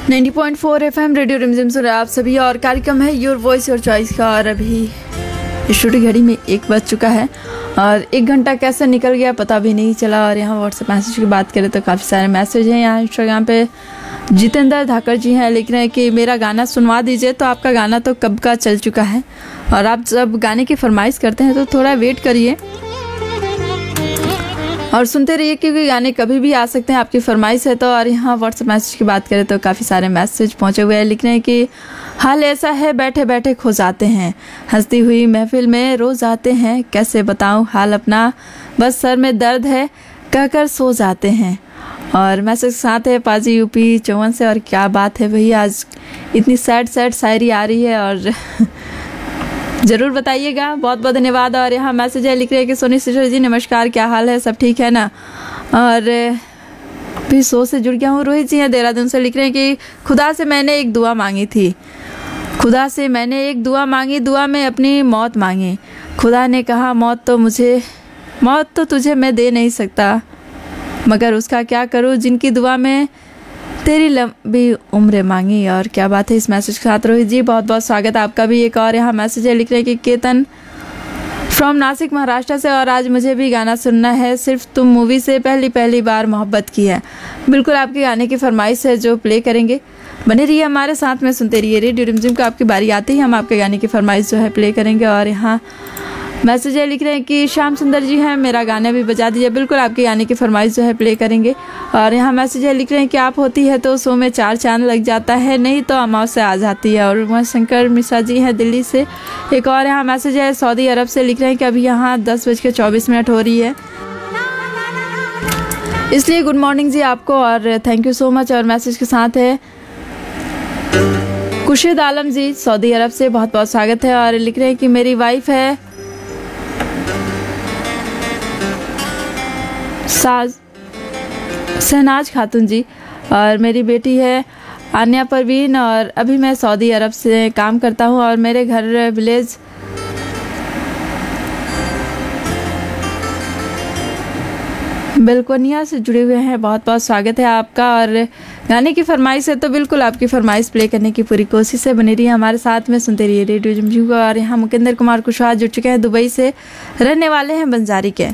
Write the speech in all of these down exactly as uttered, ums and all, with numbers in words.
नब्बे पॉइंट चार FM radio रिमझिम सुन रहे आप सभी और कार्यक्रम है योर वॉइस योर चॉइस का। और अभी स्टूडियो घड़ी में एक बज चुका है और एक घंटा कैसे निकल गया पता भी नहीं चला। और यहाँ व्हाट्सएप मैसेज की बात करें तो काफ़ी सारे मैसेज हैं। यहाँ इंस्टाग्राम पे जितेंद्र धाकर जी हैं, लिख रहे हैं कि मेरा गाना सुनवा दीजिए। तो आपका गाना तो कब का चल चुका है और आप जब गाने की फरमाइश करते हैं तो थोड़ा वेट करिए और सुनते रहिए क्योंकि गाने कभी भी आ सकते हैं, आपकी फरमाइश है तो। और यहाँ व्हाट्सएप मैसेज की बात करें तो काफ़ी सारे मैसेज पहुँचे हुए हैं। लिख रहे हैं कि हाल ऐसा है बैठे बैठे खो जाते हैं, हंसती हुई महफिल में रोज़ आते हैं, कैसे बताऊँ हाल अपना, बस सर में दर्द है कहकर सो जाते हैं। और मैसेज साथ है पाजी यूपी चौवन से। और क्या बात है भैया, आज इतनी सैड सैड शायरी आ रही है और ज़रूर बताइएगा, बहुत बहुत धन्यवाद। और यहाँ मैसेज है, लिख रहे हैं कि सोनी सिस्टर जी नमस्कार, क्या हाल है, सब ठीक है ना। और भी सो से जुड़ गया हूँ। रोहित जी हैं देहरादून से, लिख रहे हैं कि खुदा से मैंने एक दुआ मांगी थी, खुदा से मैंने एक दुआ मांगी, दुआ में अपनी मौत मांगी, खुदा ने कहा मौत तो मुझे मौत तो तुझे मैं दे नहीं सकता, मगर उसका क्या करूँ जिनकी दुआ में तेरी लंबी उम्र मांगी। और क्या बात है इस मैसेज के साथ रोहित जी, बहुत बहुत स्वागत है आपका भी। एक और यहाँ मैसेज है, लिख रहे हैं कि केतन फ्रॉम नासिक महाराष्ट्र से, और आज मुझे भी गाना सुनना है, सिर्फ तुम मूवी से पहली पहली बार मोहब्बत की है। बिल्कुल आपके गाने की फरमाइश है जो प्ले करेंगे, बने रहिए हमारे साथ में, सुनते रहिए रेडियो रिमझिम को। आपकी बारी आते ही हम आपके गाने की फरमाइश जो है प्ले करेंगे। और यहाँ मैसेज है, लिख रहे हैं कि श्याम सुंदर जी हैं, मेरा गाना भी बजा दीजिए। बिल्कुल आपके गाने की फरमाइश जो है प्ले करेंगे। और यहाँ मैसेज है, लिख रहे हैं कि आप होती है तो सो में चार चांद लग जाता है, नहीं तो अमावस्या आ जाती है। और उमा शंकर मिश्रा जी हैं दिल्ली से। एक और यहाँ मैसेज है सऊदी अरब से, लिख रहे हैं कि अभी यहाँ दस बज के चौबीस मिनट हो रही है, इसलिए गुड मॉर्निंग जी आपको और थैंक यू सो मच। और मैसेज के साथ है खुर्शीद आलम जी सऊदी अरब से, बहुत बहुत स्वागत है। और लिख रहे हैं कि मेरी वाइफ है साज शहनाज खातून जी और मेरी बेटी है आन्या परवीन, और अभी मैं सऊदी अरब से काम करता हूँ और मेरे घर विलेज बेलकोनिया से जुड़े हुए हैं। बहुत बहुत स्वागत है आपका। और गाने की फरमाइश है तो बिल्कुल आपकी फरमाइश प्ले करने की पूरी कोशिश है, बनी रही हमारे साथ में, सुनते रहिए रेडियो रिमझिम को। और यहाँ मुकेंद्र कुमार कुशवाहा जुड़ चुके हैं, दुबई से रहने वाले हैं, बंजारी के।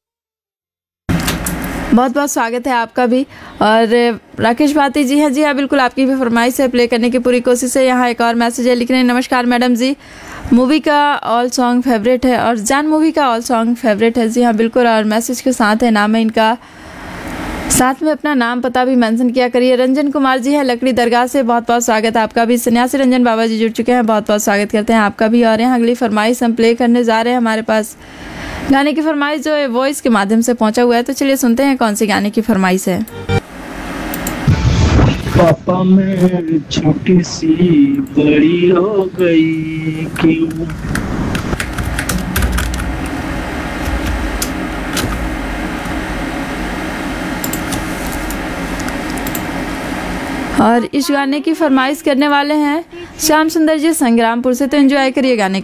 बहुत बहुत स्वागत है आपका भी। और राकेश भाती जी हैं, जी हाँ बिल्कुल आपकी भी फरमाइश है, प्ले करने की पूरी कोशिश है। यहाँ एक और मैसेज है, लिख रहे हैं नमस्कार मैडम जी, मूवी का ऑल सॉन्ग फेवरेट है और जान मूवी का ऑल सॉन्ग फेवरेट है। जी हाँ बिल्कुल। और मैसेज के साथ है नाम है इनका, साथ में अपना नाम पता भी मेंशन किया करिए। रंजन कुमार जी हैं लकड़ी दरगाह से, बहुत बहुत स्वागत है आपका भी। सन्यासी रंजन बाबा जी जुड़ चुके हैं, बहुत बहुत स्वागत करते हैं आपका भी। और यहाँ अगली फरमाइश हम प्ले करने जा रहे हैं, हमारे पास गाने की फरमाइश जो है वॉइस के माध्यम से पहुंचा हुआ है, तो चलिए सुनते हैं कौन सी गाने की फरमाइश है। पापा मैं छोटी सी बड़ी हो गई क्यों, और इस गाने की फरमाइश करने वाले हैं श्याम सुंदर जी संग्रामपुर से, तो एंजॉय करिए गाने को।